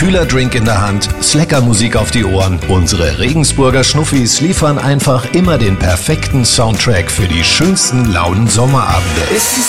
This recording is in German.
kühler Drink in der Hand, Slacker-Musik auf die Ohren. Unsere Regensburger Schnuffis liefern einfach immer den perfekten Soundtrack für die schönsten lauen Sommerabende. Es ist